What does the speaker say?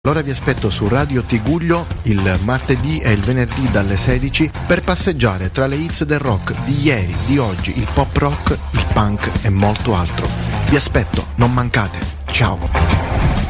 Allora vi aspetto su Radio Tiguglio il martedì e il venerdì dalle 16 per passeggiare tra le hits del rock di ieri, di oggi, il pop rock, il punk e molto altro. Vi aspetto, non mancate. Ciao.